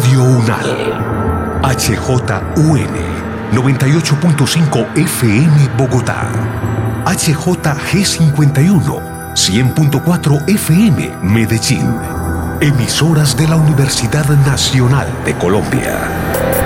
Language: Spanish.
Radio Unal. HJUN 98.5 FM Bogotá. HJG51 100.4 FM Medellín. Emisoras de la Universidad Nacional de Colombia.